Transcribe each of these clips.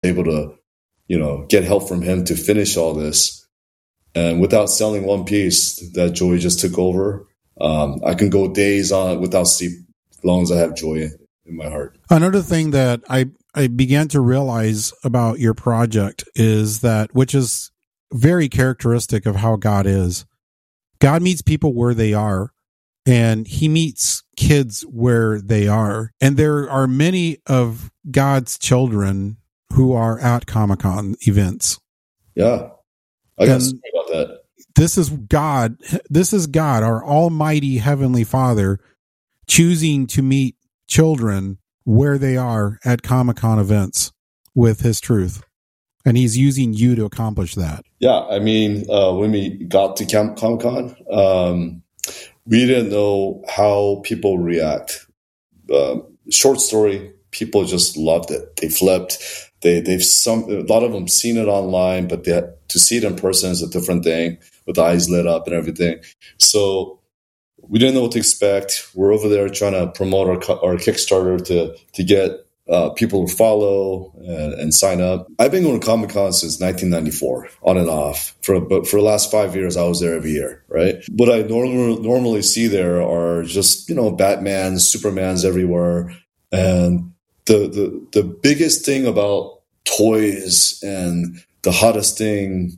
able to, get help from him to finish all this. And without selling one piece, that joy just took over. I can go days on without sleep as long as I have joy in my heart. Another thing that I began to realize about your project is that, which is very characteristic of how God is. God meets people where they are, and he meets kids where they are. And there are many of God's children who are at Comic-Con events. Yeah. I got to say about that. This is God, our almighty heavenly Father, choosing to meet children where they are at Comic-Con events with his truth. And he's using you to accomplish that. Yeah. I mean, when we got to Comic-Con, we didn't know how people react. Short story, people just loved it. They flipped. A lot of them seen it online, but to see it in person is a different thing, with the eyes lit up and everything. So we didn't know what to expect. We're over there trying to promote our Kickstarter to get people to follow and sign up. I've been going to Comic-Con since 1994, on and off. But for the last 5 years, I was there every year, right? What I normally see there are just, Batmans, Supermans everywhere. And the biggest thing about toys and the hottest thing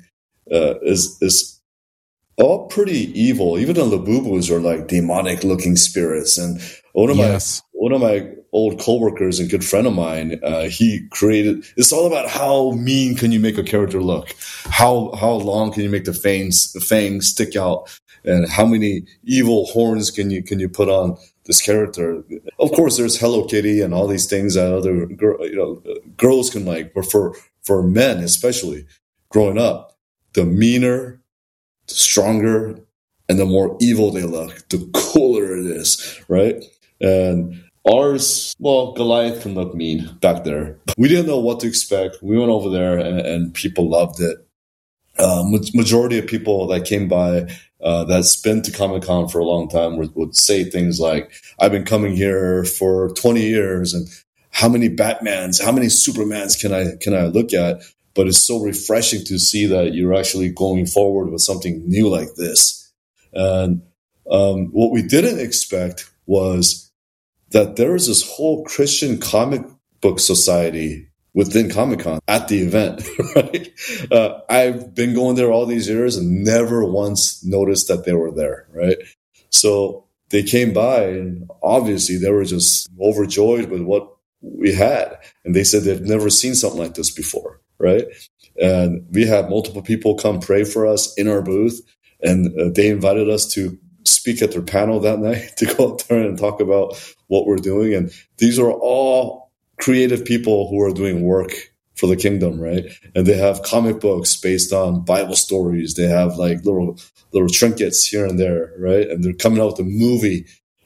is all pretty evil. Even the Labubus are like demonic looking spirits. And one of my old coworkers and good friend of mine, he created. It's all about how mean can you make a character look, how long can you make the fangs stick out, and how many evil horns can you put on this character. Of course, there's Hello Kitty and all these things that other girls can like, but for men especially, growing up, the meaner, the stronger, and the more evil they look, the cooler it is, right? And ours, well, Goliath can look mean back there. We didn't know what to expect. We went over there and people loved it. Majority of people that came by that's been to Comic-Con for a long time would say things like, I've been coming here for 20 years and how many Batmans, how many Supermans can I look at? But it's so refreshing to see that you're actually going forward with something new like this. And what we didn't expect was that there is this whole Christian comic book society within Comic-Con at the event, right? I've been going there all these years and never once noticed that they were there, right? So they came by and obviously they were just overjoyed with what we had. And they said they've never seen something like this before, right? And we had multiple people come pray for us in our booth, and they invited us to speak at their panel that night to go up there and talk about what we're doing. And these are all creative people who are doing work for the kingdom, right? And they have comic books based on Bible stories. They have like little trinkets here and there, right? And they're coming out with a movie,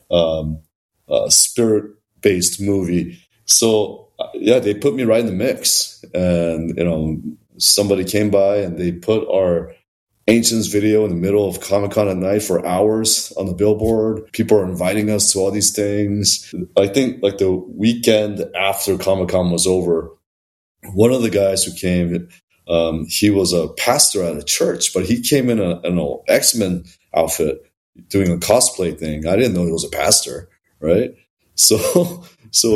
spirit-based movie. So yeah, they put me right in the mix. And somebody came by and they put our Ancients video in the middle of Comic-Con at night for hours on the billboard. People are inviting us to all these things. I think like the weekend after Comic-Con was over, one of the guys who came, he was a pastor at a church, but he came in an X-Men outfit doing a cosplay thing. I didn't know he was a pastor, right? So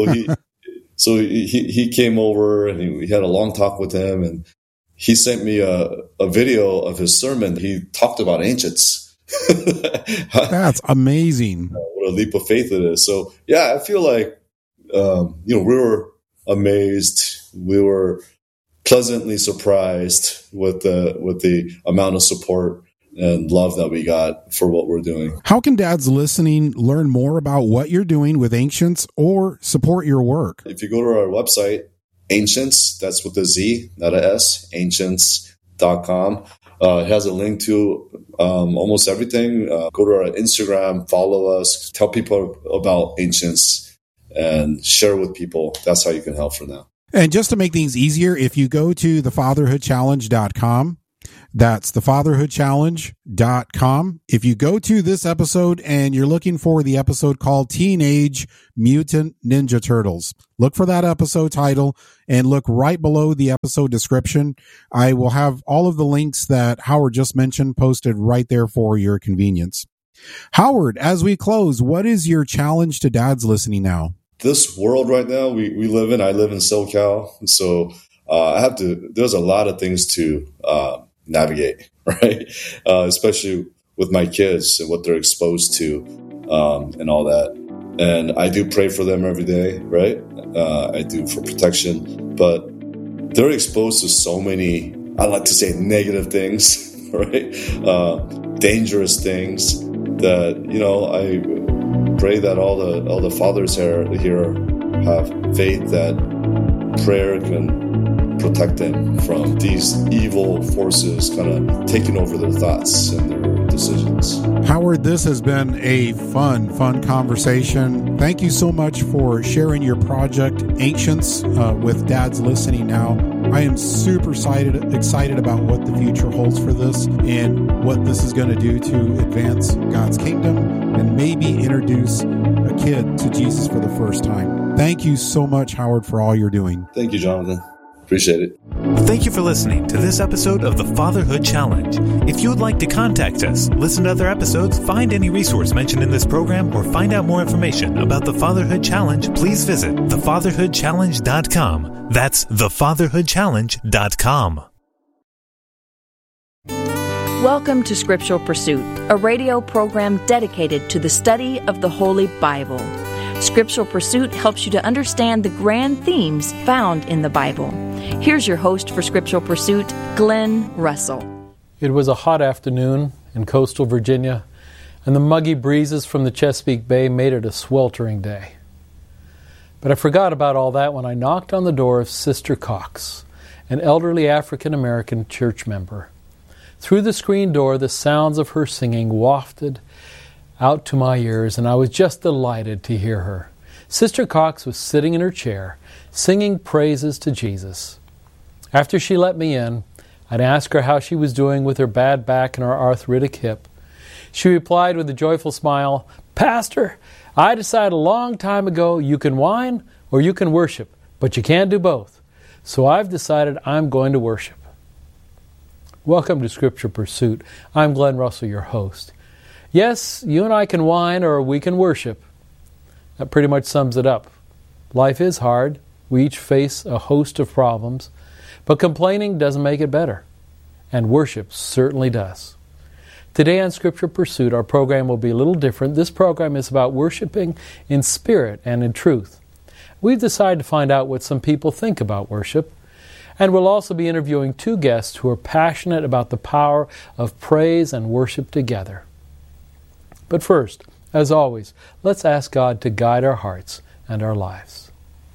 he came over and we had a long talk with him, and he sent me a video of his sermon. He talked about ancients. That's amazing. What a leap of faith it is. So yeah, I feel like, we were amazed. We were pleasantly surprised with the amount of support and love that we got for what we're doing. How can dads listening learn more about what you're doing with Ancients or support your work? If you go to our website, Ancients, that's with a Z, not a S, ancients.com. It has a link to almost everything. Go to our Instagram, follow us, tell people about Ancients, and share with people. That's how you can help for now. And just to make things easier, if you go to thefatherhoodchallenge.com, That's thefatherhoodchallenge.com. If you go to this episode and you're looking for the episode called Teenage Mutant Ninja Turtles, look for that episode title and look right below the episode description. I will have all of the links that Howard just mentioned posted right there for your convenience. Howard, as we close, what is your challenge to dads listening now? This world right now we live in, I live in SoCal, so there's a lot of things to navigate, right? Especially with my kids and what they're exposed to and all that. And I do pray for them every day, right? I do for protection, but they're exposed to so many, I like to say, negative things, right? Dangerous things that, I pray that all the fathers here have faith that prayer can protect them from these evil forces kind of taking over their thoughts and their decisions. Howard, this has been a fun conversation. Thank you so much for sharing your project, Ancients, with dads listening now. I am super excited about what the future holds for this and what this is going to do to advance God's kingdom and maybe introduce a kid to Jesus for the first time. Thank you so much, Howard, for all you're doing. Thank you, Jonathan. Appreciate it. Thank you for listening to this episode of the Fatherhood Challenge. If you would like to contact us, listen to other episodes, find any resource mentioned in this program, or find out more information about the Fatherhood Challenge, please visit thefatherhoodchallenge.com. That's thefatherhoodchallenge.com. Welcome to Scriptural Pursuit, a radio program dedicated to the study of the Holy Bible. Scriptural Pursuit helps you to understand the grand themes found in the Bible. Here's your host for Scriptural Pursuit, Glenn Russell. It was a hot afternoon in coastal Virginia, and the muggy breezes from the Chesapeake Bay made it a sweltering day. But I forgot about all that when I knocked on the door of Sister Cox, an elderly African-American church member. Through the screen door, the sounds of her singing wafted out to my ears, and I was just delighted to hear her. Sister Cox was sitting in her chair, singing praises to Jesus. After she let me in, I'd ask her how she was doing with her bad back and her arthritic hip. She replied with a joyful smile, "Pastor, I decided a long time ago you can whine or you can worship, but you can't do both. So I've decided I'm going to worship." Welcome to Scripture Pursuit. I'm Glenn Russell, your host. Yes, you and I can whine or we can worship. That pretty much sums it up. Life is hard. We each face a host of problems, but complaining doesn't make it better, and worship certainly does. Today on Scripture Pursuit, our program will be a little different. This program is about worshiping in spirit and in truth. We've decided to find out what some people think about worship, and we'll also be interviewing two guests who are passionate about the power of praise and worship together. But first, as always, let's ask God to guide our hearts and our lives.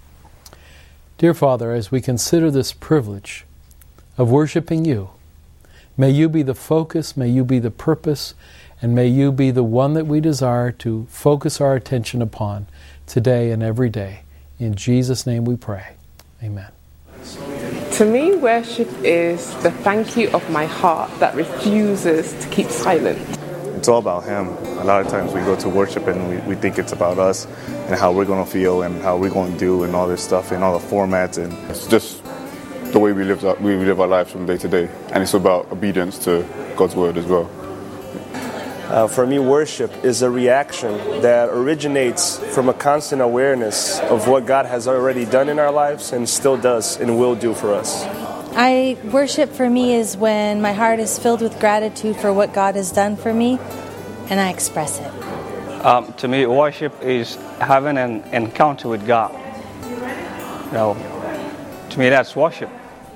Dear Father, as we consider this privilege of worshiping you, may you be the focus, may you be the purpose, and may you be the one that we desire to focus our attention upon today and every day. In Jesus' name we pray. Amen. To me, worship is the thank you of my heart that refuses to keep silent. It's all about Him. A lot of times we go to worship and we think it's about us and how we're going to feel and how we're going to do and all this stuff and all the formats. And it's just the way we live our lives from day to day. And it's about obedience to God's word as well. For me, worship is a reaction that originates from a constant awareness of what God has already done in our lives and still does and will do for us. Worship for me is when my heart is filled with gratitude for what God has done for me, and I express it. To me, worship is having an encounter with God. To me, that's worship.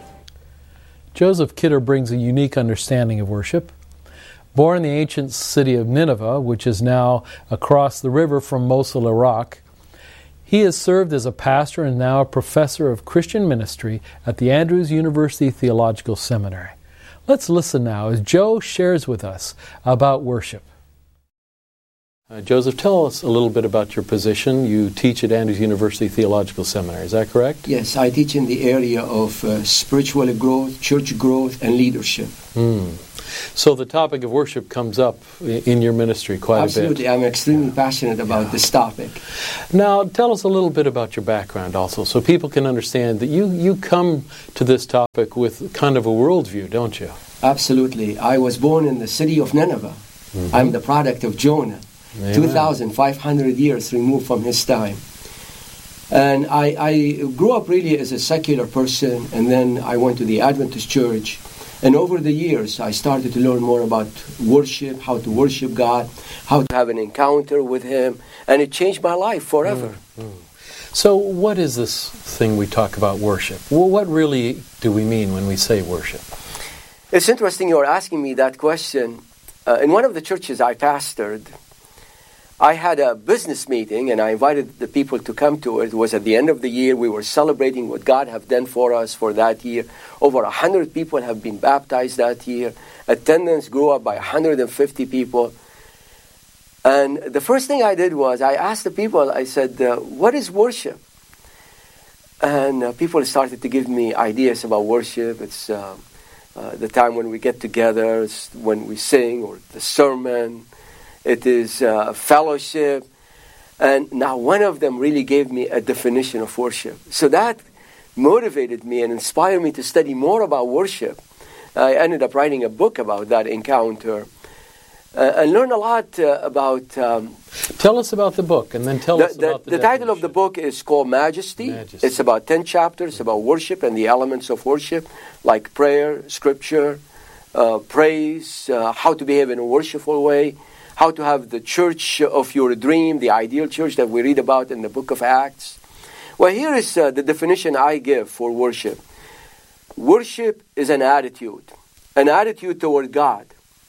Joseph Kidder brings a unique understanding of worship. Born in the ancient city of Nineveh, which is now across the river from Mosul, Iraq, he has served as a pastor and now a professor of Christian ministry at the Andrews University Theological Seminary. Let's listen now as Joe shares with us about worship. Joseph, tell us a little bit about your position. You teach at Andrews University Theological Seminary, is that correct? Yes, I teach in the area of spiritual growth, church growth, and leadership. So the topic of worship comes up in your ministry quite Absolutely. a bit. I'm extremely passionate about this topic. Now, tell us a little bit about your background also, so people can understand that you come to this topic with kind of a worldview, don't you? Absolutely. I was born in the city of Nineveh. I'm the product of Jonah. Amen. 2,500 years removed from his time. And I grew up really as a secular person, and then I went to the Adventist church. And over the years, I started to learn more about worship, how to worship God, how to have an encounter with Him, and it changed my life forever. So what is this thing we talk about worship? Well, what really do we mean when we say worship? It's interesting you're asking me that question. In one of the churches I pastored, I had a business meeting, and I invited the people to come to it. It was at the end of the year. We were celebrating what God have done for us for that year. Over 100 people have been baptized that year. Attendance grew up by 150 people. And the first thing I did was I asked the people, I said, what is worship? And people started to give me ideas about worship. It's the time when we get together, it's when we sing, or the sermon. It is fellowship. And now one of them really gave me a definition of worship. So that motivated me and inspired me to study more about worship. I ended up writing a book about that encounter and learned a lot about... Tell us about the book, and then tell us about the title of the book is called Majesty. It's about 10 chapters about worship and the elements of worship, like prayer, scripture, praise, how to behave in a worshipful way, how to have the church of your dream, the ideal church that we read about in the book of Acts. Well, here is the definition I give for worship. Worship is an attitude toward God.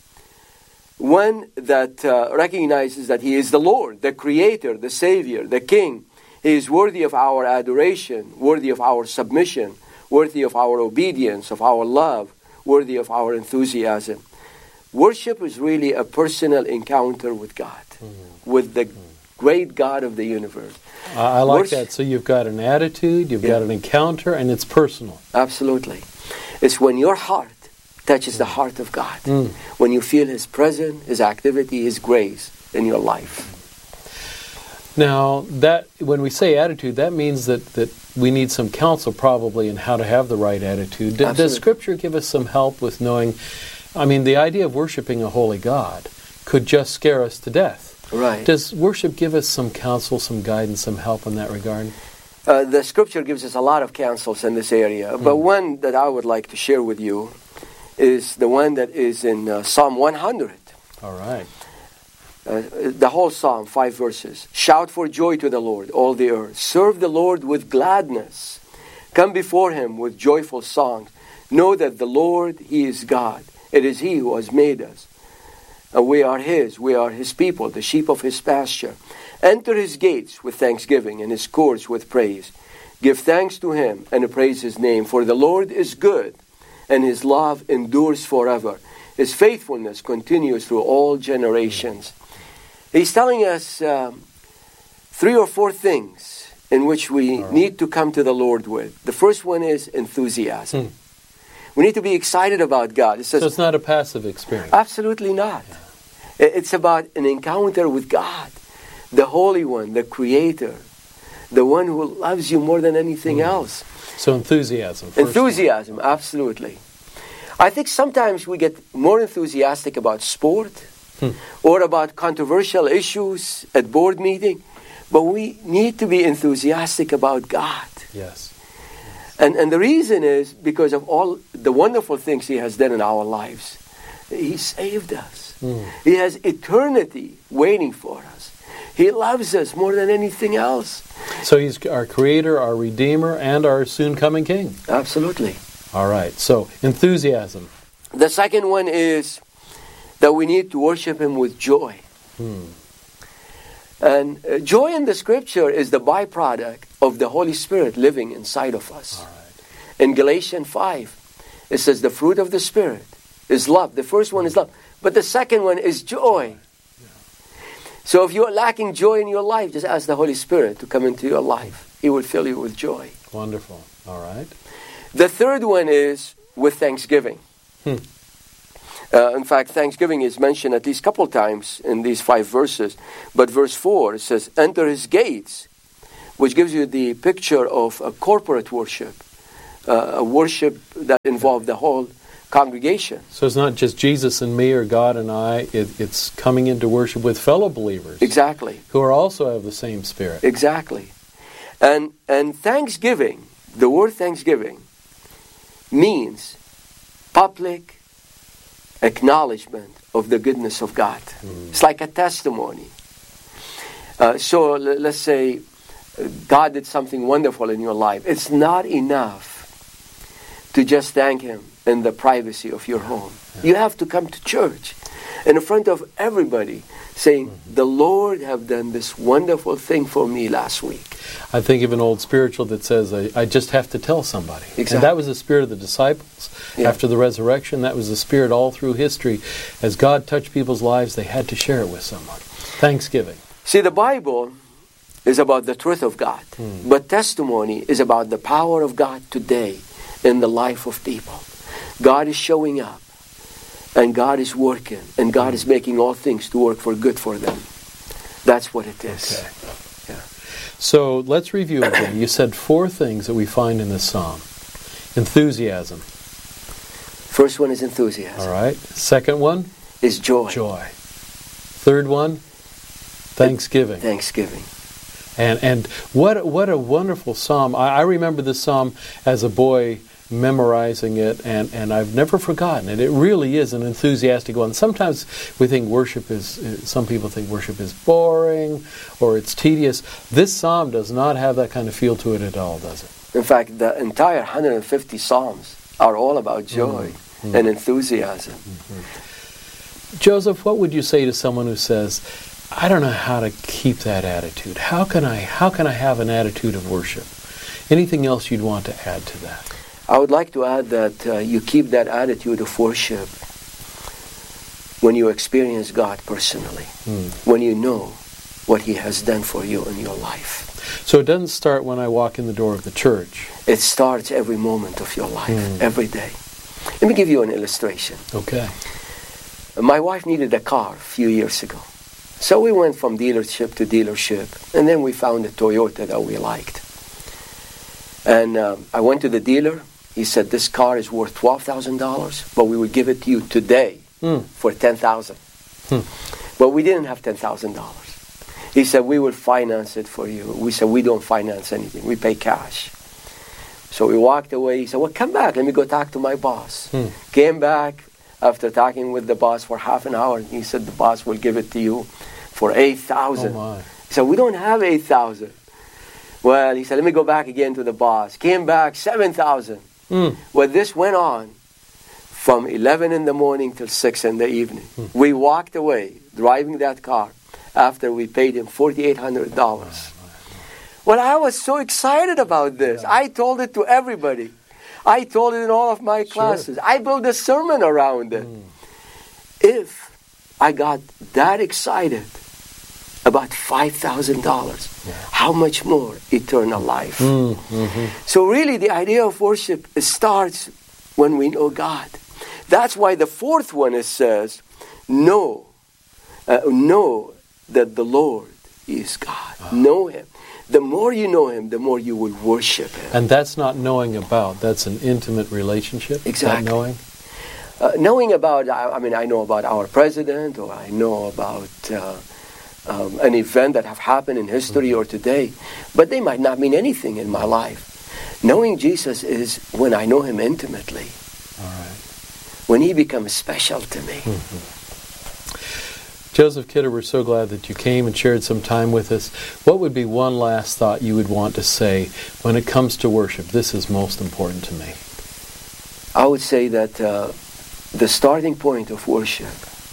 One that recognizes that He is the Lord, the Creator, the Savior, the King. He is worthy of our adoration, worthy of our submission, worthy of our obedience, of our love, worthy of our enthusiasm. Worship is really a personal encounter with God, with the great God of the universe. I like that. So you've got an attitude, you've got an encounter, and it's personal. Absolutely. It's when your heart touches the heart of God, when you feel His presence, His activity, His grace in your life. Now, that when we say attitude, that means that we need some counsel probably in how to have the right attitude. Does Scripture give us some help with knowing... I mean, the idea of worshiping a holy God could just scare us to death. Right. Does worship give us some counsel, some guidance, some help in that regard? The Scripture gives us a lot of counsels in this area, but one that I would like to share with you is the one that is in Psalm 100. All right. The whole Psalm, 5 verses. Shout for joy to the Lord, all the earth. Serve the Lord with gladness. Come before Him with joyful songs. Know that the Lord, He is God. It is He who has made us. And we are His. We are His people, the sheep of His pasture. Enter His gates with thanksgiving and His courts with praise. Give thanks to Him and praise His name. For the Lord is good, and His love endures forever. His faithfulness continues through all generations. He's telling us 3 or 4 things in which we need to come to the Lord with. The first one is enthusiasm. We need to be excited about God. It says, so it's not a passive experience? Absolutely not. Yeah. It's about an encounter with God, the Holy One, the Creator, the one who loves you more than anything else. So enthusiasm. Enthusiasm, absolutely. I think sometimes we get more enthusiastic about sport or about controversial issues at board meeting, but we need to be enthusiastic about God. Yes. And the reason is because of all the wonderful things He has done in our lives. He saved us. He has eternity waiting for us. He loves us more than anything else. So He's our Creator, our Redeemer, and our soon-coming King. Absolutely. All right. So enthusiasm. The second one is that we need to worship Him with joy. And joy in the Scripture is the byproduct of the Holy Spirit living inside of us. Right. In Galatians 5, it says the fruit of the Spirit is love. The first one is love. But the second one is joy. So if you're lacking joy in your life, just ask the Holy Spirit to come into your life. He will fill you with joy. Wonderful. All right. The third one is with thanksgiving. In fact, thanksgiving is mentioned at least a couple times in these 5 verses. But verse 4, it says, enter his gates, which gives you the picture of a corporate worship, a worship that involved the whole congregation. So it's not just Jesus and me or God and I. It's coming into worship with fellow believers. Exactly. Who are also have the same spirit. Exactly. And thanksgiving, the word thanksgiving, means public acknowledgement of the goodness of God. It's like a testimony. So let's say God did something wonderful in your life. It's not enough to just thank Him in the privacy of your home. You have to come to church in front of everybody saying, the Lord have done this wonderful thing for me last week. I think of an old spiritual that says, I just have to tell somebody. Exactly. And that was the spirit of the disciples. Yeah. After the resurrection, that was the spirit all through history. As God touched people's lives, they had to share it with someone. Thanksgiving. See, the Bible is about the truth of God. But testimony is about the power of God today in the life of people. God is showing up. And God is working. And God is making all things to work for good for them. That's what it is. Okay. So let's review again. You said 4 things that we find in this psalm. Enthusiasm. First one is enthusiasm. All right. Second one? Is joy. Joy. Third one? Thanksgiving. Thanksgiving. And what a wonderful psalm. I remember this psalm as a boy memorizing it, and I've never forgotten it. It really is an enthusiastic one. Sometimes we think some people think worship is boring or it's tedious. This psalm does not have that kind of feel to it at all, does it? In fact, the entire 150 psalms are all about joy and enthusiasm. Joseph, what would you say to someone who says, I don't know how to keep that attitude? How can I have an attitude of worship? Anything else you'd want to add to that? I would like to add that you keep that attitude of worship when you experience God personally, when you know what He has done for you in your life. So it doesn't start when I walk in the door of the church. It starts every moment of your life, every day. Let me give you an illustration. Okay. My wife needed a car a few years ago. So we went from dealership to dealership, and then we found a Toyota that we liked. And I went to the dealer. He said, this car is worth $12,000, but we would give it to you today for $10,000. But we didn't have $10,000. He said, we will finance it for you. We said, we don't finance anything. We pay cash. So we walked away. He said, well, come back. Let me go talk to my boss. Came back after talking with the boss for half an hour. He said, the boss will give it to you for $8,000. Oh my. He said, we don't have $8,000. Well, he said, let me go back again to the boss. Came back, $7,000. Well, this went on from 11 in the morning till 6 in the evening. We walked away driving that car after we paid him $4,800. Well, I was so excited about this. I told it to everybody. I told it in all of my classes. Sure. I built a sermon around it. If I got that excited about $5,000, how much more eternal life? So really the idea of worship starts when we know God. That's why the fourth one says, know that the Lord is God. Know Him. The more you know Him, the more you will worship Him. And that's not knowing about, that's an intimate relationship? Exactly. That knowing? Knowing about, I know about our president, or I know about an event that have happened in history or today, but they might not mean anything in my life. Knowing Jesus is when I know Him intimately. All right. When He becomes special to me. Joseph Kidder, we're so glad that you came and shared some time with us. What would be one last thought you would want to say when it comes to worship? This is most important to me. I would say that the starting point of worship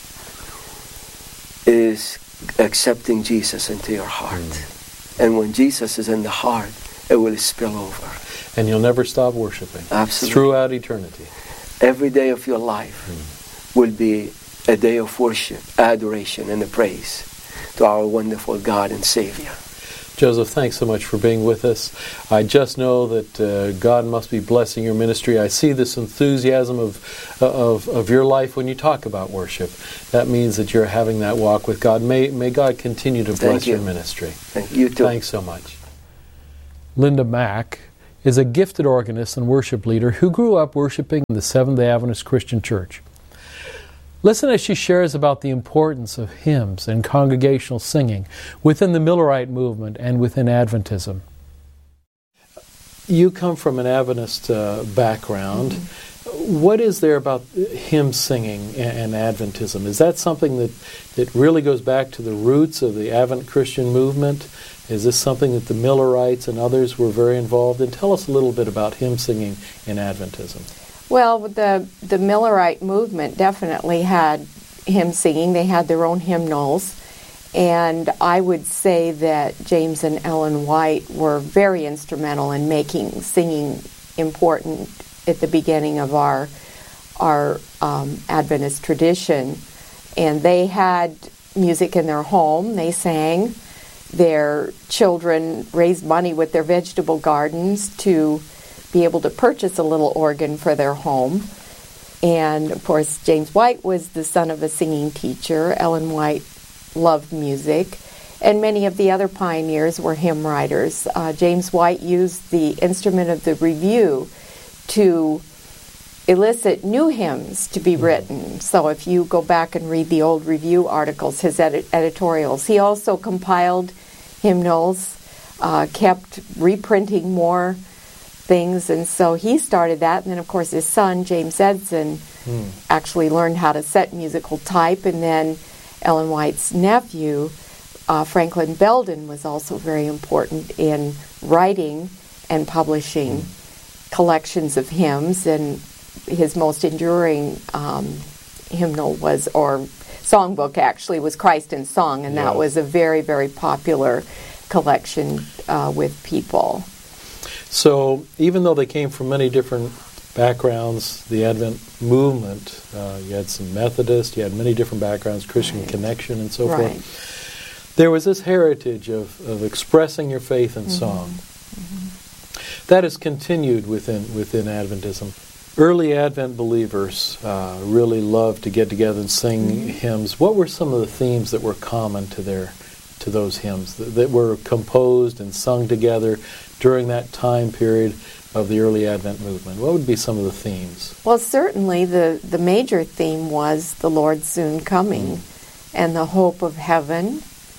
is accepting Jesus into your heart. And when Jesus is in the heart, it will spill over. And you'll never stop worshiping. Absolutely. Throughout eternity. Every day of your life will be a day of worship, adoration, and a praise to our wonderful God and Savior. Joseph, thanks so much for being with us. I just know that God must be blessing your ministry. I see this enthusiasm of your life when you talk about worship. That means that you're having that walk with God. May God continue to bless your ministry. Thank you too. Thanks so much. Linda Mack is a gifted organist and worship leader who grew up worshiping in the Seventh-day Adventist Christian Church. Listen as she shares about the importance of hymns and congregational singing within the Millerite movement and within Adventism. You come from an Adventist background. Mm-hmm. What is there about hymn singing and Adventism? Is that something that really goes back to the roots of the Advent Christian movement? Is this something that the Millerites and others were very involved in? Tell us a little bit about hymn singing in Adventism. Well, the Millerite movement definitely had hymn singing. They had their own hymnals. And I would say that James and Ellen White were very instrumental in making singing important at the beginning of our Adventist tradition. And they had music in their home. They sang. Their children raised money with their vegetable gardens to be able to purchase a little organ for their home. And of course, James White was the son of a singing teacher. Ellen White loved music. And many of the other pioneers were hymn writers. James White used the instrument of the review to elicit new hymns to be written. So if you go back and read the old review articles, his editorials, he also compiled hymnals, kept reprinting more things, and so he started that. And then, of course, his son, James Edson, actually learned how to set musical type. And then Ellen White's nephew, Franklin Belden, was also very important in writing and publishing collections of hymns. And his most enduring hymnal was, or songbook actually, was Christ in Song, and that was a very, very popular collection with people. So even though they came from many different backgrounds, the Advent movement, you had some Methodist, you had many different backgrounds, Christian Connection and so forth. There was this heritage of expressing your faith in song. That has continued within Adventism. Early Advent believers really loved to get together and sing hymns. What were some of the themes that were common to those hymns that were composed and sung together during that time period of the early Advent movement? What would be some of the themes? Well, certainly the major theme was the Lord soon coming and the hope of heaven.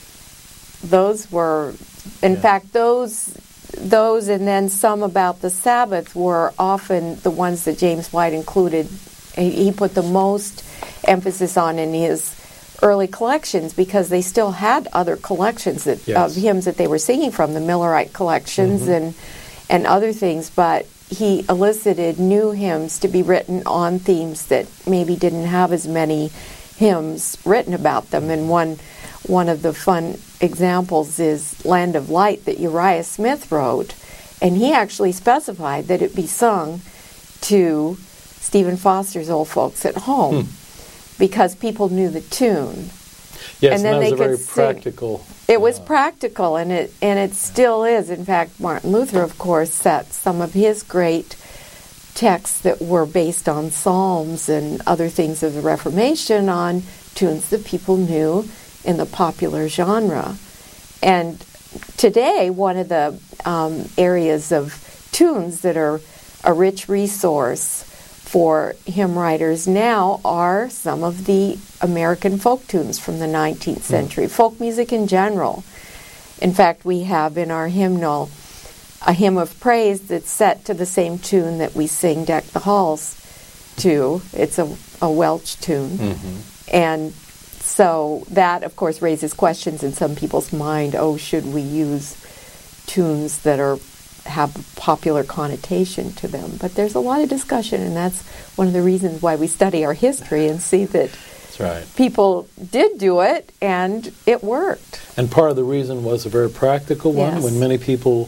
Those were, in fact, those and then some about the Sabbath were often the ones that James White included. He put the most emphasis on in his early collections, because they still had other collections of hymns that they were singing from, the Millerite collections and other things, but he elicited new hymns to be written on themes that maybe didn't have as many hymns written about them. And one of the fun examples is Land of Light that Uriah Smith wrote, and he actually specified that it be sung to Stephen Foster's old folks at home. Because people knew the tune. Yes, and then that was a very practical. It was practical, and it still is. In fact, Martin Luther, of course, set some of his great texts that were based on psalms and other things of the Reformation on tunes that people knew in the popular genre. And today, one of the areas of tunes that are a rich resource for hymn writers now are some of the American folk tunes from the 19th century, folk music in general. In fact, we have in our hymnal a hymn of praise that's set to the same tune that we sing Deck the Halls to. It's a Welsh tune. And so that, of course, raises questions in some people's mind. Oh, should we use tunes that have a popular connotation to them? But there's a lot of discussion, and that's one of the reasons why we study our history and see that people did do it and it worked. And part of the reason was a very practical one. When many people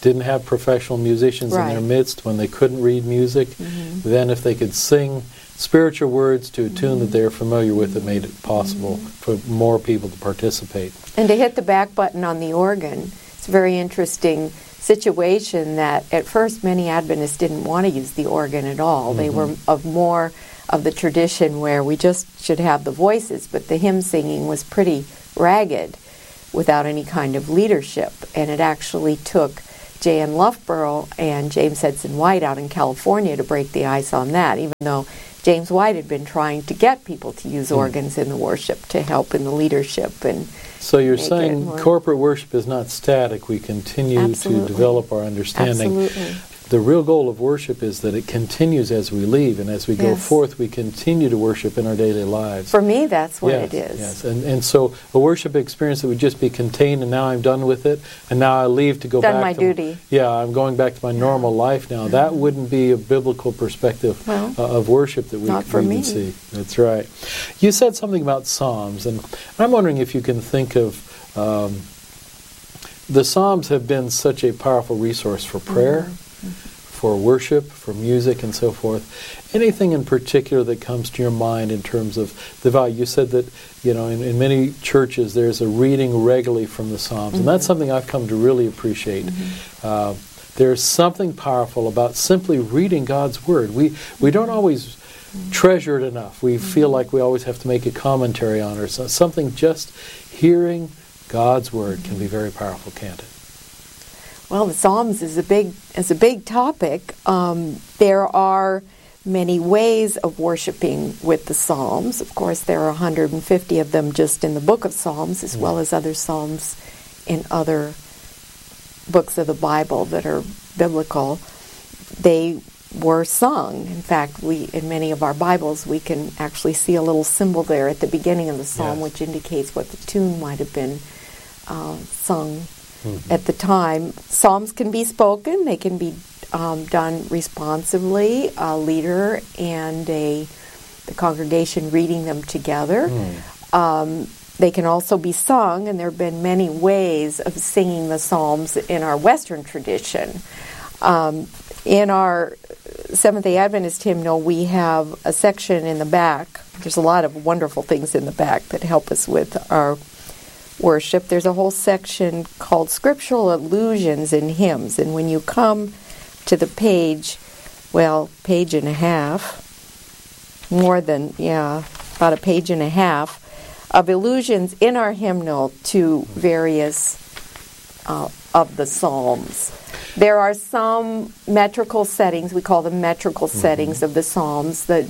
didn't have professional musicians in their midst, when they couldn't read music, then if they could sing spiritual words to a tune that they're familiar with, it made it possible for more people to participate. And to hit the back button on the organ, it's a very interesting situation that at first many Adventists didn't want to use the organ at all. They were more of the tradition where we just should have the voices, but the hymn singing was pretty ragged without any kind of leadership. And it actually took J.N. Loughborough and James Edson White out in California to break the ice on that, even though James White had been trying to get people to use organs in the worship to help in the leadership. And so you're saying corporate worship is not static. We continue to develop our understanding. Absolutely. The real goal of worship is that it continues as we leave, and as we go forth, we continue to worship in our daily lives. For me, that's what it is. Yes, and so a worship experience that would just be contained, and now I'm done with it, and now I leave to go back to my duty. Yeah, I'm going back to my normal life now. That wouldn't be a biblical perspective of worship that we would see. That's right. You said something about Psalms, and I'm wondering if you can think of the Psalms have been such a powerful resource for prayer, for worship, for music, and so forth. Anything in particular that comes to your mind in terms of the value? You said that, in many churches there's a reading regularly from the Psalms, and that's something I've come to really appreciate. There's something powerful about simply reading God's Word. We don't always treasure it enough. We feel like we always have to make a commentary on it or something. Just hearing God's Word can be very powerful, can't it? Well, the Psalms is a big topic. There are many ways of worshiping with the Psalms. Of course, there are 150 of them just in the book of Psalms, as well as other Psalms in other books of the Bible that are biblical. They were sung. In fact, in many of our Bibles, we can actually see a little symbol there at the beginning of the Psalm, which indicates what the tune might have been sung at the time. Psalms can be spoken. They can be done responsively, a leader and the congregation reading them together. They can also be sung, and there have been many ways of singing the Psalms in our Western tradition. In our Seventh-day Adventist hymnal, we have a section in the back. There's a lot of wonderful things in the back that help us with our worship. There's a whole section called Scriptural Allusions in Hymns, and when you come to the page and a half, about a page and a half of allusions in our hymnal to various of the Psalms. There are some metrical settings, we call them metrical settings of the Psalms, that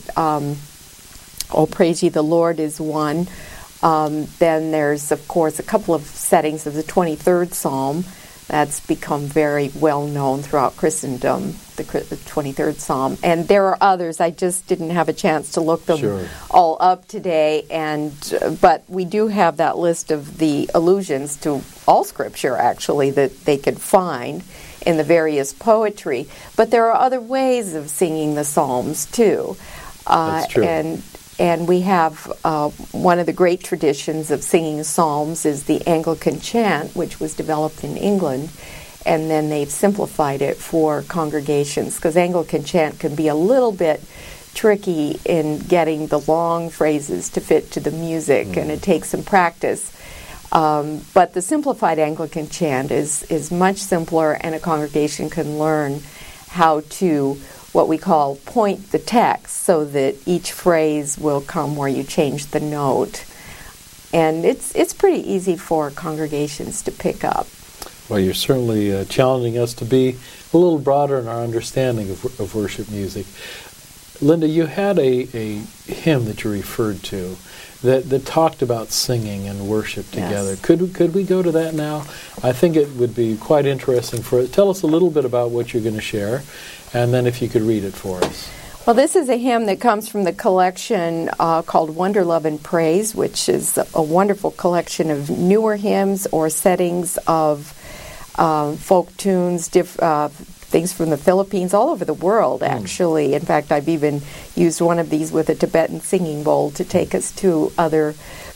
Oh Praise Ye the Lord is one. Then there's, of course, a couple of settings of the 23rd Psalm. That's become very well known throughout Christendom, the 23rd Psalm. And there are others. I just didn't have a chance to look them all up today. But we do have that list of the allusions to all Scripture, actually, that they could find in the various poetry. But there are other ways of singing the Psalms, too. That's true. And we have one of the great traditions of singing psalms is the Anglican chant, which was developed in England, and then they've simplified it for congregations, because Anglican chant can be a little bit tricky in getting the long phrases to fit to the music, and it takes some practice. But the simplified Anglican chant is much simpler, and a congregation can learn how to what we call point the text, so that each phrase will come where you change the note. And it's pretty easy for congregations to pick up. Well, you're certainly challenging us to be a little broader in our understanding of worship music. Linda, you had a hymn that you referred to that talked about singing and worship together. Yes. Could we go to that now? I think it would be quite interesting tell us a little bit about what you're going to share, and then if you could read it for us. Well, this is a hymn that comes from the collection called Wonder, Love, and Praise, which is a wonderful collection of newer hymns or settings of folk tunes, things from the Philippines, all over the world, actually. In fact, I've even used one of these with a Tibetan singing bowl to take us to other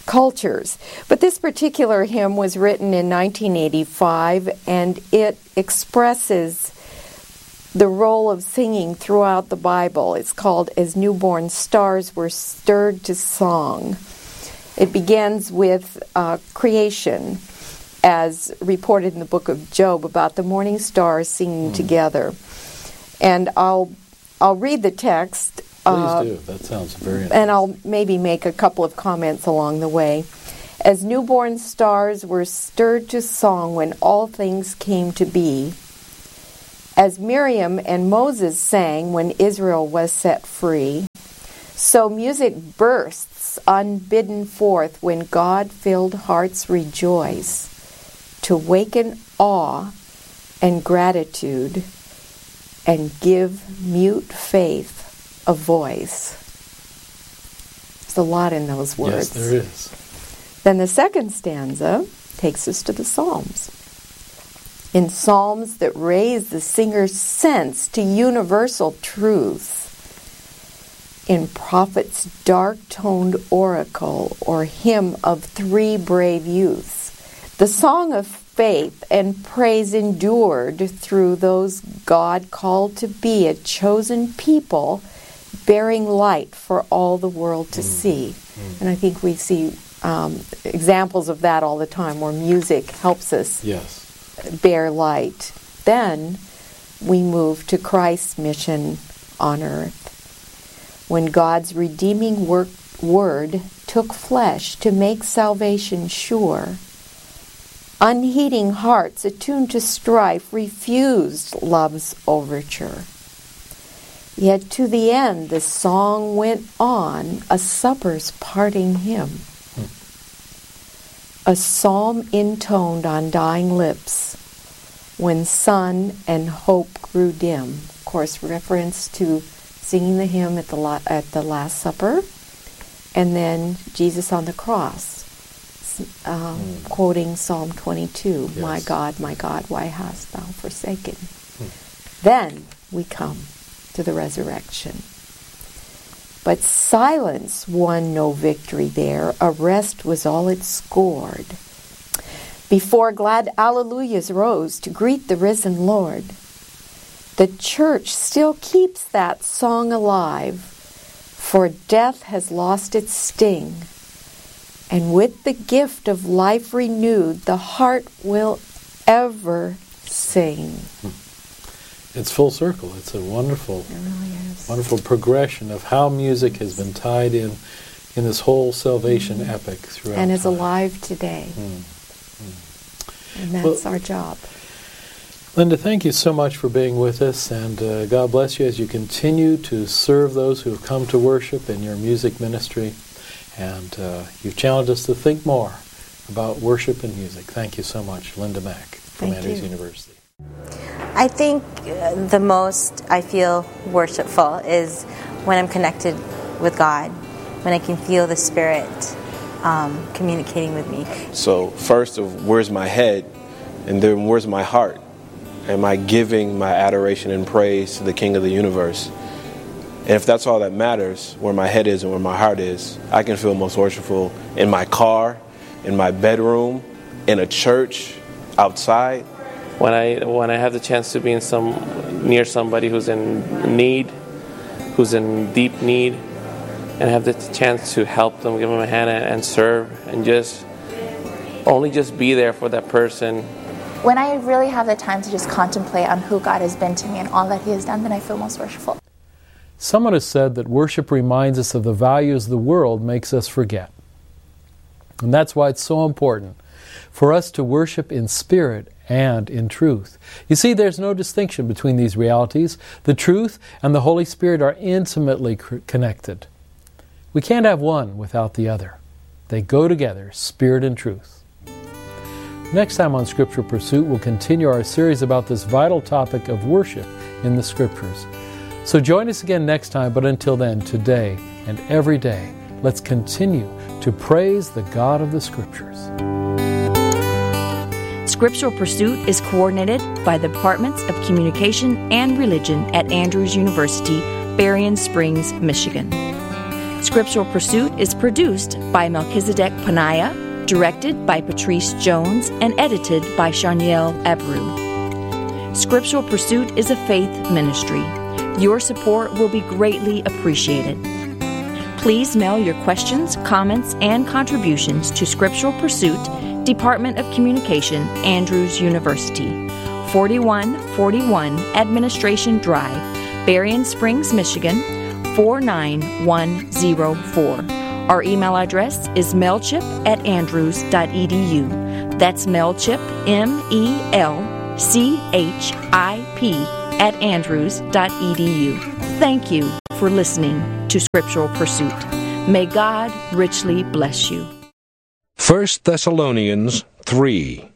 cultures. But this particular hymn was written in 1985, and it expresses the role of singing throughout the Bible. It's called As Newborn Stars Were Stirred to Song. It begins with creation, as reported in the book of Job, about the morning stars singing together. And I'll read the text. Please do. That sounds very interesting. And I'll maybe make a couple of comments along the way. As newborn stars were stirred to song when all things came to be, as Miriam and Moses sang when Israel was set free, so music bursts unbidden forth when God-filled hearts rejoice, to waken awe and gratitude and give mute faith a voice. There's a lot in those words. Yes, there is. Then the second stanza takes us to the Psalms. In psalms that raise the singer's sense to universal truth, in prophet's dark-toned oracle or hymn of three brave youths, the song of faith and praise endured through those God called to be a chosen people, bearing light for all the world to see. And I think we see examples of that all the time, where music helps us bear light. Then we move to Christ's mission on earth, when God's redeeming word took flesh to make salvation sure. Unheeding hearts attuned to strife refused love's overture. Yet to the end the song went on, a supper's parting hymn. A psalm intoned on dying lips when sun and hope grew dim. Of course, reference to singing the hymn at the Last Supper, and then Jesus on the cross, quoting Psalm 22, my God, why hast thou forsaken? Then we come to the resurrection. But silence won no victory there. Arrest was all it scored. Before glad alleluias rose to greet the risen Lord, the church still keeps that song alive, for death has lost its sting. And with the gift of life renewed, the heart will ever sing. It's full circle. It's a wonderful, wonderful progression of how music has been tied in this whole salvation epic throughout and is time. alive today. And that's our job. Linda, thank you so much for being with us, and God bless you as you continue to serve those who have come to worship in your music ministry. And you've challenged us to think more about worship and music. Thank you so much, Linda Mack from Andrews University. I think the most I feel worshipful is when I'm connected with God, when I can feel the Spirit communicating with me. So first, where's my head, and then where's my heart? Am I giving my adoration and praise to the King of the universe? And if that's all that matters, where my head is and where my heart is, I can feel most worshipful in my car, in my bedroom, in a church, outside. When I have the chance to be near somebody who's in need, who's in deep need, and have the chance to help them, give them a hand and serve, and just be there for that person. When I really have the time to just contemplate on who God has been to me and all that He has done, then I feel most worshipful. Someone has said that worship reminds us of the values the world makes us forget. And that's why it's so important for us to worship in spirit and in truth. You see, there's no distinction between these realities. The truth and the Holy Spirit are intimately connected. We can't have one without the other. They go together, spirit and truth. Next time on Scriptural Pursuit, we'll continue our series about this vital topic of worship in the Scriptures. So join us again next time, but until then, today and every day, let's continue to praise the God of the Scriptures. Scriptural Pursuit is coordinated by the Departments of Communication and Religion at Andrews University, Berrien Springs, Michigan. Scriptural Pursuit is produced by Melchizedek Panaya, directed by Patrice Jones, and edited by Shaniel Abreu. Scriptural Pursuit is a faith ministry. Your support will be greatly appreciated. Please mail your questions, comments, and contributions to Scriptural Pursuit, Department of Communication, Andrews University, 4141 Administration Drive, Berrien Springs, Michigan, 49104. Our email address is melchip@andrews.edu. That's Melchip, MELCHIP, @andrews.edu. Thank you for listening to Scriptural Pursuit. May God richly bless you. 1 Thessalonians 3.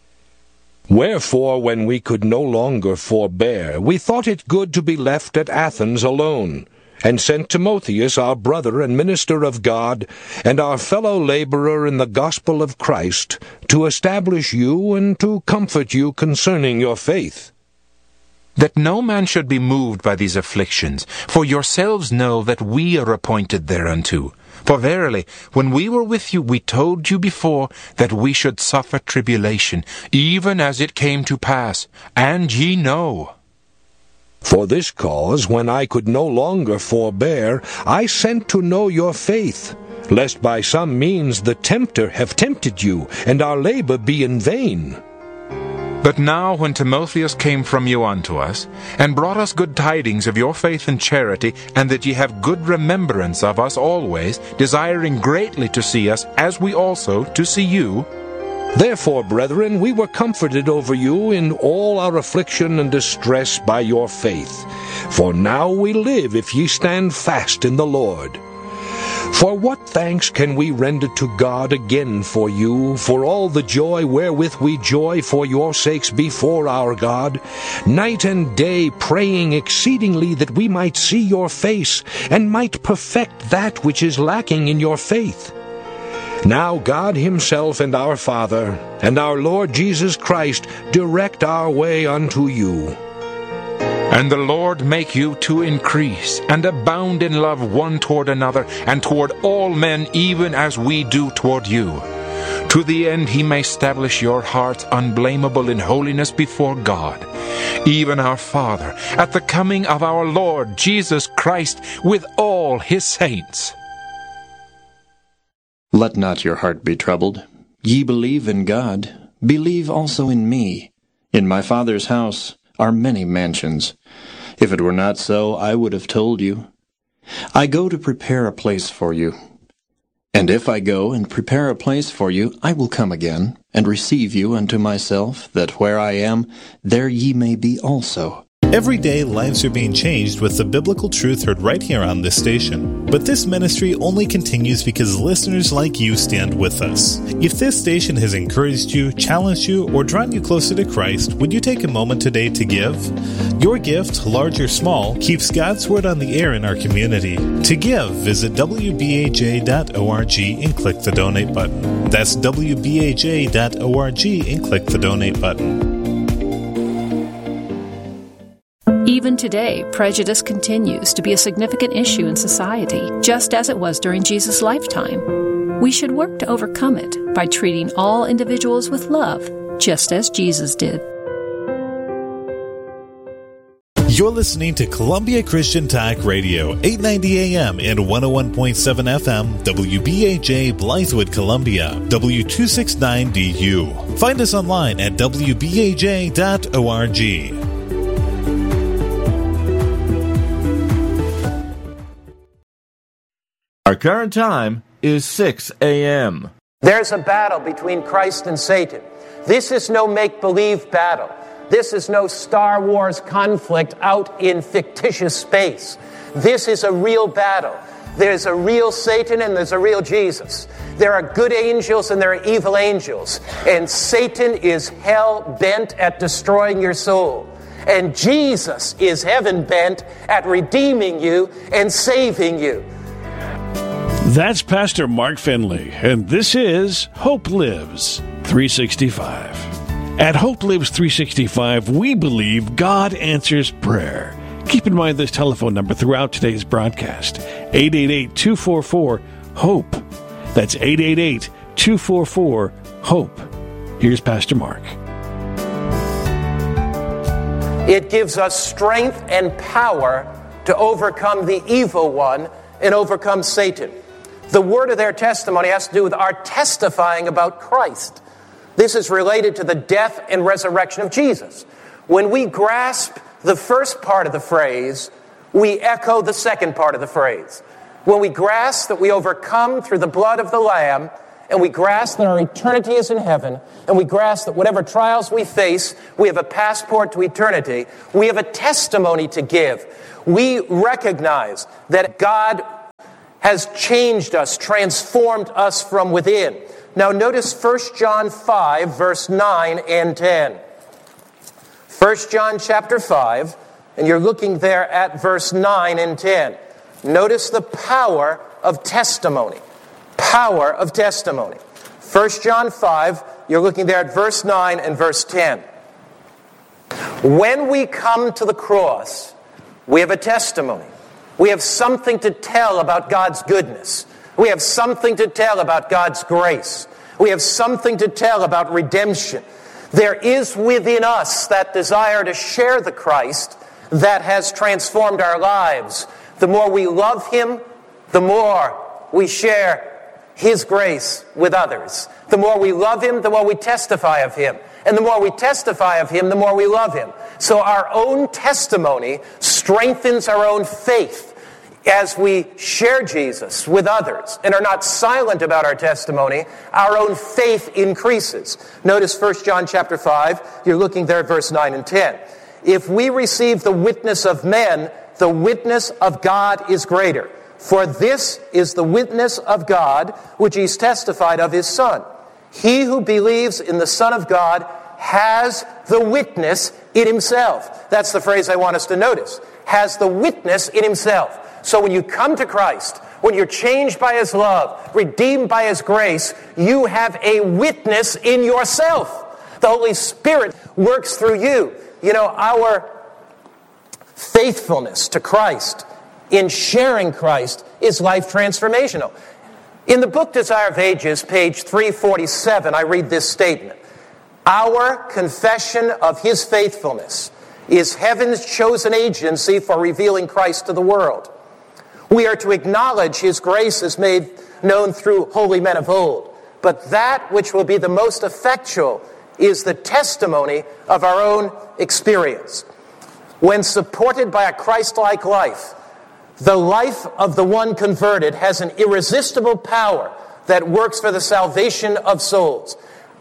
Wherefore, when we could no longer forbear, we thought it good to be left at Athens alone, and sent Timotheus, our brother and minister of God, and our fellow laborer in the gospel of Christ, to establish you and to comfort you concerning your faith. That no man should be moved by these afflictions, for yourselves know that we are appointed thereunto. For verily, when we were with you, we told you before that we should suffer tribulation, even as it came to pass, and ye know. For this cause, when I could no longer forbear, I sent to know your faith, lest by some means the tempter have tempted you, and our labor be in vain. But now when Timotheus came from you unto us, and brought us good tidings of your faith and charity, and that ye have good remembrance of us always, desiring greatly to see us, as we also to see you, therefore, brethren, we were comforted over you in all our affliction and distress by your faith. For now we live if ye stand fast in the Lord. For what thanks can we render to God again for you, for all the joy wherewith we joy for your sakes before our God, night and day praying exceedingly that we might see your face, and might perfect that which is lacking in your faith? Now God himself and our Father, and our Lord Jesus Christ, direct our way unto you. And the Lord make you to increase, and abound in love one toward another, and toward all men, even as we do toward you, to the end he may establish your hearts unblameable in holiness before God, even our Father, at the coming of our Lord Jesus Christ with all his saints. Let not your heart be troubled. Ye believe in God, believe also in me. In my Father's house are many mansions. If it were not so, I would have told you. I go to prepare a place for you. And if I go and prepare a place for you, I will come again, and receive you unto myself, that where I am, there ye may be also. Every day, lives are being changed with the biblical truth heard right here on this station. But this ministry only continues because listeners like you stand with us. If this station has encouraged you, challenged you, or drawn you closer to Christ, would you take a moment today to give? Your gift, large or small, keeps God's Word on the air in our community. To give, visit wbaj.org and click the donate button. That's wbaj.org and click the donate button. Even today, prejudice continues to be a significant issue in society, just as it was during Jesus' lifetime. We should work to overcome it by treating all individuals with love, just as Jesus did. You're listening to Columbia Christian Talk Radio, 890 AM and 101.7 FM, WBAJ Blythewood, Columbia, W269DU. Find us online at wbaj.org. Our current time is 6 a.m. There's a battle between Christ and Satan. This is no make-believe battle. This is no Star Wars conflict out in fictitious space. This is a real battle. There's a real Satan and there's a real Jesus. There are good angels and there are evil angels. And Satan is hell-bent at destroying your soul. And Jesus is heaven-bent at redeeming you and saving you. That's Pastor Mark Finley, and this is Hope Lives 365. At Hope Lives 365, we believe God answers prayer. Keep in mind this telephone number throughout today's broadcast, 888-244-HOPE. That's 888-244-HOPE. Here's Pastor Mark. It gives us strength and power to overcome the evil one and overcome Satan. The word of their testimony has to do with our testifying about Christ. This is related to the death and resurrection of Jesus. When we grasp the first part of the phrase, we echo the second part of the phrase. When we grasp that we overcome through the blood of the Lamb, and we grasp that our eternity is in heaven, and we grasp that whatever trials we face, we have a passport to eternity, we have a testimony to give. We recognize that God has changed us, transformed us from within. Now notice 1 John 5, verse 9 and 10. 1 John chapter 5, and you're looking there at verse 9 and 10. Notice the power of testimony. Power of testimony. 1 John 5, you're looking there at verse 9 and verse 10. When we come to the cross, we have a testimony. We have something to tell about God's goodness. We have something to tell about God's grace. We have something to tell about redemption. There is within us that desire to share the Christ that has transformed our lives. The more we love Him, the more we share His grace with others. The more we love Him, the more we testify of Him. And the more we testify of Him, the more we love Him. So our own testimony strengthens our own faith as we share Jesus with others and are not silent about our testimony. Our own faith increases. Notice 1 John chapter 5. You're looking there at verse 9 and 10. If we receive the witness of men, the witness of God is greater. For this is the witness of God, which He's testified of His Son. He who believes in the Son of God has the witness in himself. That's the phrase I want us to notice. Has the witness in himself. So when you come to Christ, when you're changed by His love, redeemed by His grace, you have a witness in yourself. The Holy Spirit works through you. You know, our faithfulness to Christ in sharing Christ is life transformational. In the book Desire of Ages, page 347, I read this statement. Our confession of His faithfulness is heaven's chosen agency for revealing Christ to the world. We are to acknowledge His grace is made known through holy men of old. But that which will be the most effectual is the testimony of our own experience. When supported by a Christ-like life, the life of the one converted has an irresistible power that works for the salvation of souls.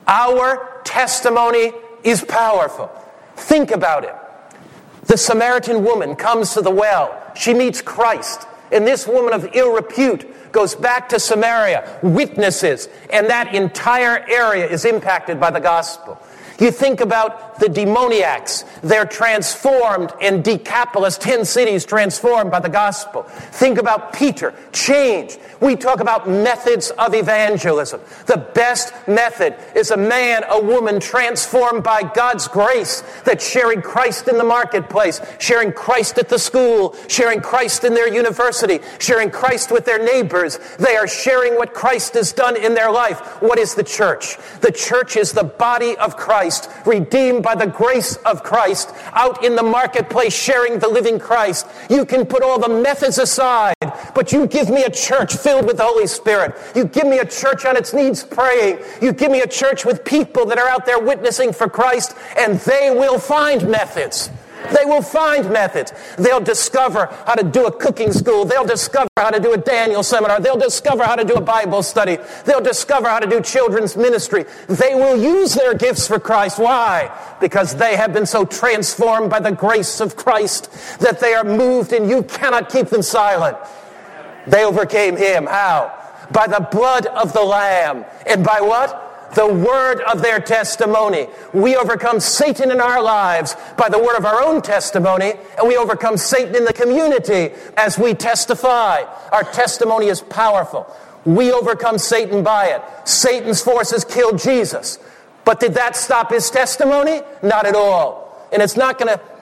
Our testimony is powerful. Think about it. The Samaritan woman comes to the well. She meets Christ. And this woman of ill repute goes back to Samaria, witnesses, and that entire area is impacted by the gospel. You think about the demoniacs. They're transformed in Decapolis, 10 cities transformed by the gospel. Think about Peter, changed. We talk about methods of evangelism. The best method is a man, a woman transformed by God's grace that's sharing Christ in the marketplace, sharing Christ at the school, sharing Christ in their university, sharing Christ with their neighbors. They are sharing what Christ has done in their life. What is the church? The church is the body of Christ, redeemed by the grace of Christ, out in the marketplace sharing the living Christ. You can put all the methods aside, but you give me a church filled with the Holy Spirit. You give me a church on its knees praying. You give me a church with people that are out there witnessing for Christ, and they will find methods. They will find methods. They'll discover how to do a cooking school. They'll discover how to do a Daniel seminar. They'll discover how to do a Bible study. They'll discover how to do children's ministry. They will use their gifts for Christ. Why? Because they have been so transformed by the grace of Christ that they are moved, and you cannot keep them silent. They overcame Him. How? By the blood of the Lamb. And by what? The word of their testimony. We overcome Satan in our lives by the word of our own testimony, and we overcome Satan in the community as we testify. Our testimony is powerful. We overcome Satan by it. Satan's forces killed Jesus. But did that stop his testimony? Not at all. And it's not going to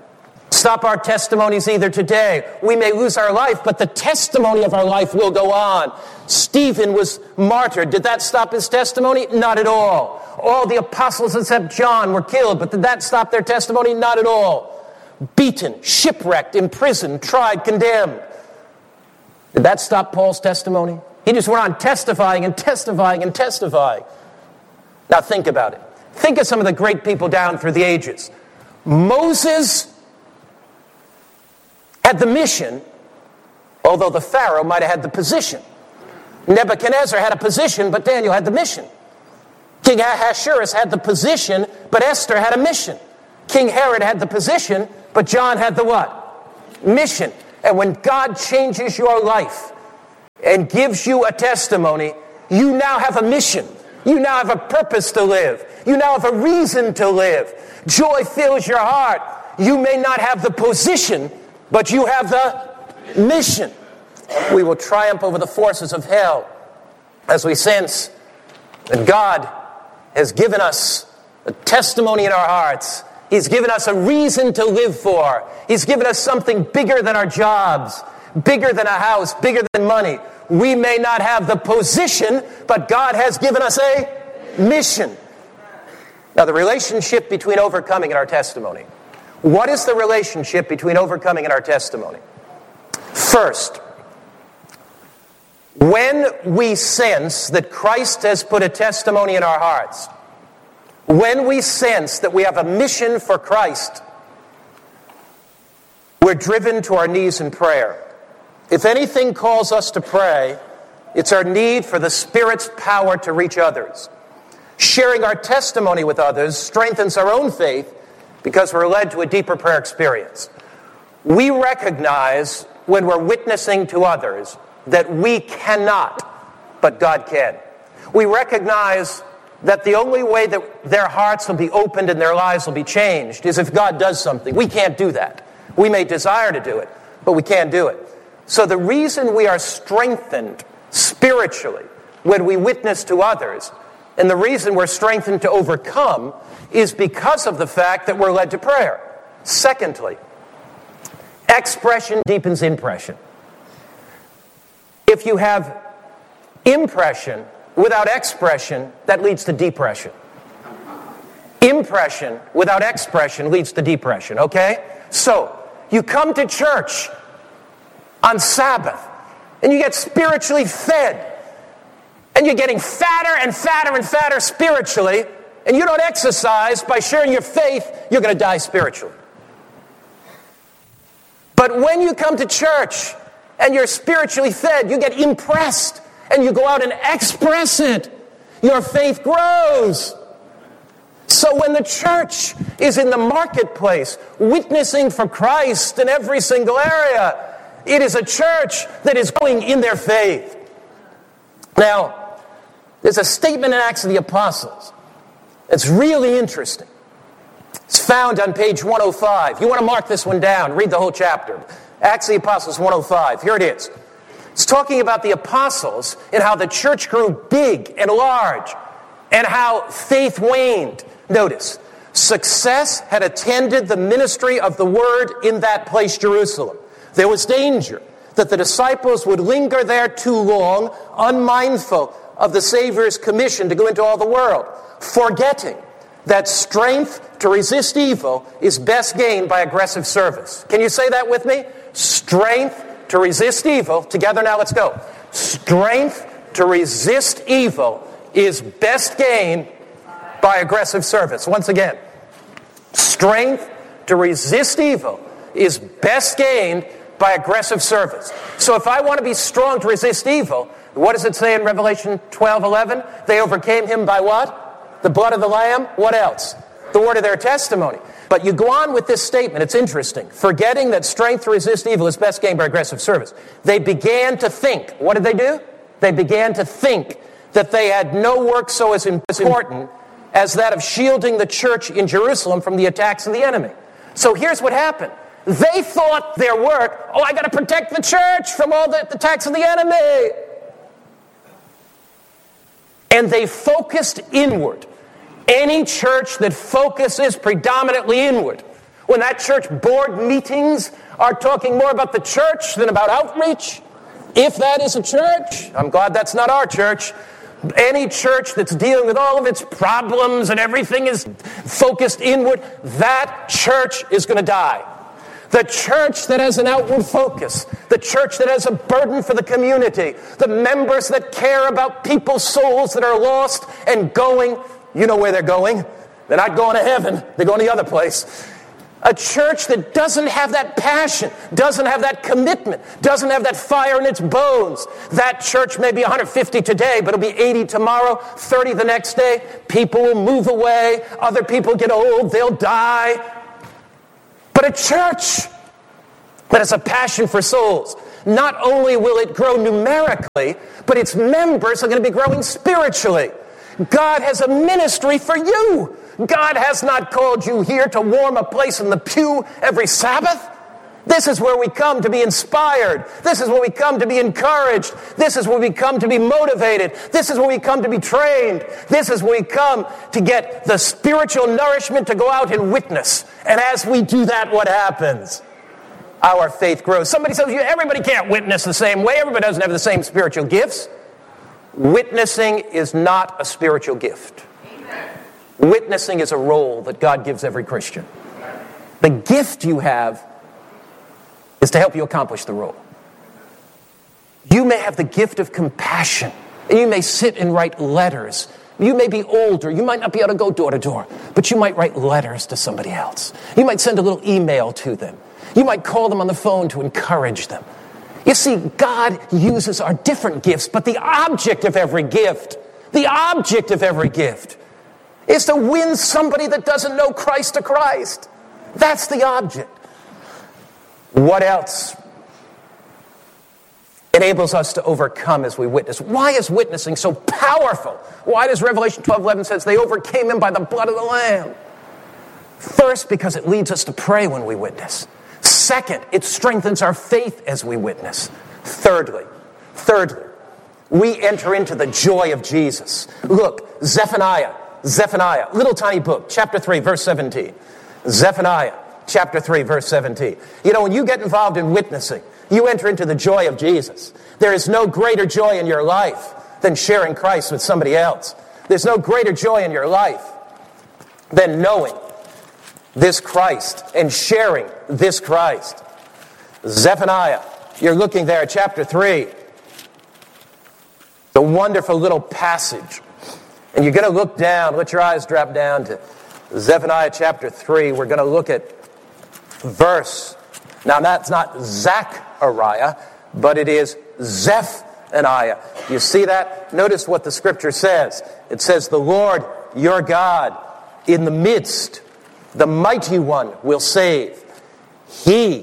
Stop our testimonies either today. We may lose our life, but the testimony of our life will go on. Stephen was martyred. Did that stop his testimony? Not at all. All the apostles except John were killed, but did that stop their testimony? Not at all. Beaten, shipwrecked, imprisoned, tried, condemned. Did that stop Paul's testimony? He just went on testifying and testifying and testifying. Now think about it. Think of some of the great people down through the ages. Moses had the mission, although the Pharaoh might have had the position. Nebuchadnezzar had a position, but Daniel had the mission. King Ahasuerus had the position, but Esther had a mission. King Herod had the position, but John had the what? Mission. And when God changes your life and gives you a testimony, you now have a mission. You now have a purpose to live. You now have a reason to live. Joy fills your heart. You may not have the position, but you have the mission. We will triumph over the forces of hell as we sense that God has given us a testimony in our hearts. He's given us a reason to live for. He's given us something bigger than our jobs, bigger than a house, bigger than money. We may not have the position, but God has given us a mission. Now, the relationship between overcoming and our testimony. What is the relationship between overcoming and our testimony? First, when we sense that Christ has put a testimony in our hearts, when we sense that we have a mission for Christ, we're driven to our knees in prayer. If anything calls us to pray, it's our need for the Spirit's power to reach others. Sharing our testimony with others strengthens our own faith because we're led to a deeper prayer experience. We recognize when we're witnessing to others that we cannot, but God can. We recognize that the only way that their hearts will be opened and their lives will be changed is if God does something. We can't do that. We may desire to do it, but we can't do it. So the reason we are strengthened spiritually when we witness to others, and the reason we're strengthened to overcome, is because of the fact that we're led to prayer. Secondly, expression deepens impression. If you have impression without expression, that leads to depression. Impression without expression leads to depression, okay? So, you come to church on Sabbath, and you get spiritually fed, and you're getting fatter and fatter and fatter spiritually, and you don't exercise by sharing your faith, you're going to die spiritually. But when you come to church and you're spiritually fed, you get impressed, and you go out and express it. Your faith grows. So when the church is in the marketplace, witnessing for Christ in every single area, it is a church that is growing in their faith. Now, there's a statement in Acts of the Apostles. It's really interesting. It's found on page 105. You want to mark this one down. Read the whole chapter. Acts of the Apostles 105. Here it is. It's talking about the apostles and how the church grew big and large and how faith waned. Notice, success had attended the ministry of the word in that place, Jerusalem. There was danger that the disciples would linger there too long, unmindful of the Savior's commission to go into all the world, forgetting that strength to resist evil is best gained by aggressive service. Can you say that with me? Strength to resist evil. Together now, let's go. Strength to resist evil is best gained by aggressive service. Once again, strength to resist evil is best gained by aggressive service. So if I want to be strong to resist evil, what does it say in Revelation 12:11? They overcame him by what? The blood of the Lamb. What else? The word of their testimony. But you go on with this statement. It's interesting. Forgetting that strength to resist evil is best gained by aggressive service. They began to think. What did they do? They began to think that they had no work so as important as that of shielding the church in Jerusalem from the attacks of the enemy. So here's what happened. They thought their work, I got to protect the church from all the attacks of the enemy. And they focused inward. Any church that focuses predominantly inward When that church board meetings are talking more about the church than about outreach? If that is a church, I'm glad that's not our church. Any church that's dealing with all of its problems and everything is focused inward, that church is going to die. The church that has an outward focus, the church that has a burden for the community, the members that care about people's souls that are lost and going, you know where they're going. They're not going to heaven, they're going the other place. A church that doesn't have that passion, doesn't have that commitment, doesn't have that fire in its bones. That church may be 150 today, but it'll be 80 tomorrow, 30 the next day. People will move away. Other people get old, they'll die. But a church that has a passion for souls, not only will it grow numerically, but its members are going to be growing spiritually. God has a ministry for you. God has not called you here to warm a place in the pew every Sabbath. This is where we come to be inspired. This is where we come to be encouraged. This is where we come to be motivated. This is where we come to be trained. This is where we come to get the spiritual nourishment to go out and witness. And as we do that, what happens? Our faith grows. Somebody says, everybody can't witness the same way. Everybody doesn't have the same spiritual gifts. Witnessing is not a spiritual gift. Witnessing is a role that God gives every Christian. The gift you have is to help you accomplish the role. You may have the gift of compassion. You may sit and write letters. You may be older. You might not be able to go door to door, but you might write letters to somebody else. You might send a little email to them. You might call them on the phone to encourage them. You see, God uses our different gifts, but the object of every gift is to win somebody that doesn't know Christ to Christ. That's the object. What else enables us to overcome as we witness? Why is witnessing so powerful? Why does Revelation 12:11 says they overcame him by the blood of the Lamb? First, because it leads us to pray when we witness. Second, it strengthens our faith as we witness. Thirdly, we enter into the joy of Jesus. Look, Zephaniah, little tiny book, chapter 3, verse 17. Zephaniah, chapter 3, verse 17. You know, when you get involved in witnessing, you enter into the joy of Jesus. There is no greater joy in your life than sharing Christ with somebody else. There's no greater joy in your life than knowing this Christ and sharing this Christ. Zephaniah, you're looking there at chapter 3. The wonderful little passage. And you're going to look down, let your eyes drop down to Zephaniah chapter 3. We're going to look at verse. Now that's not Zechariah, but it is Zephaniah. You see that? Notice what the scripture says. It says, the Lord your God in the midst, the mighty one will save. He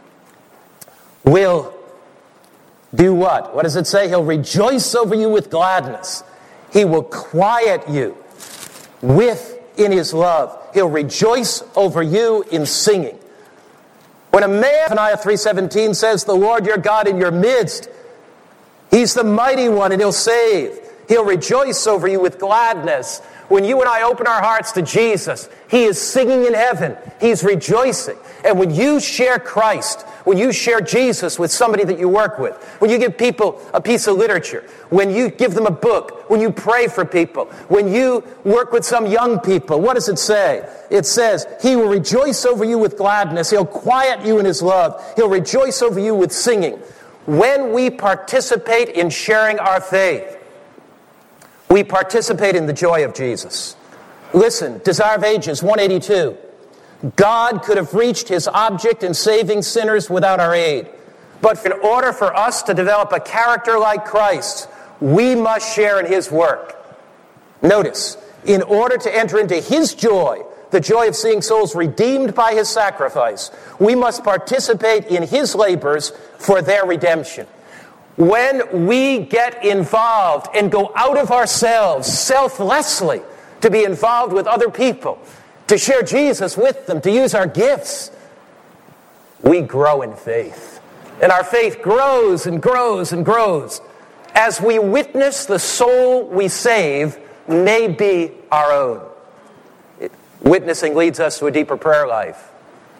will do what? What does it say? He'll rejoice over you with gladness. He will quiet you in his love. He'll rejoice over you in singing. When a man, Zephaniah 3:17 says, the Lord your God in your midst, he's the mighty one and he'll save. He'll rejoice over you with gladness. When you and I open our hearts to Jesus, he is singing in heaven. He's rejoicing. And when you share Christ, when you share Jesus with somebody that you work with, when you give people a piece of literature, when you give them a book, when you pray for people, when you work with some young people, what does it say? It says, he will rejoice over you with gladness. He'll quiet you in his love. He'll rejoice over you with singing. When we participate in sharing our faith, we participate in the joy of Jesus. Listen, Desire of Ages 182. God could have reached his object in saving sinners without our aid. But in order for us to develop a character like Christ, we must share in his work. Notice, in order to enter into his joy, the joy of seeing souls redeemed by his sacrifice, we must participate in his labors for their redemption. When we get involved and go out of ourselves selflessly to be involved with other people, to share Jesus with them, to use our gifts, we grow in faith. And our faith grows and grows and grows. As we witness, the soul we save may be our own. Witnessing leads us to a deeper prayer life.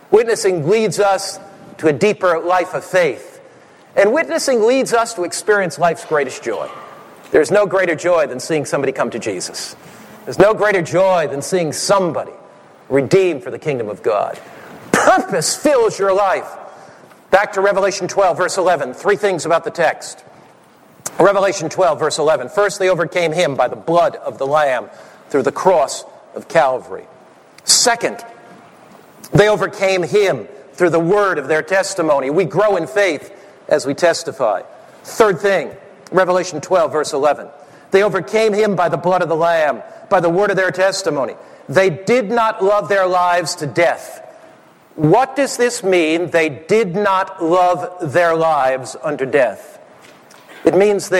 Witnessing leads us to a deeper life of faith. And witnessing leads us to experience life's greatest joy. There's no greater joy than seeing somebody come to Jesus. There's no greater joy than seeing somebody redeemed for the kingdom of God. Purpose fills your life. Back to Revelation 12, verse 11. 3 things about the text. Revelation 12, verse 11. First, they overcame him by the blood of the Lamb through the cross of Calvary. Second, they overcame him through the word of their testimony. We grow in faith as we testify. Third thing, Revelation 12, verse 11. They overcame him by the blood of the Lamb, by the word of their testimony. They did not love their lives to death. What does this mean? They did not love their lives unto death. It means this.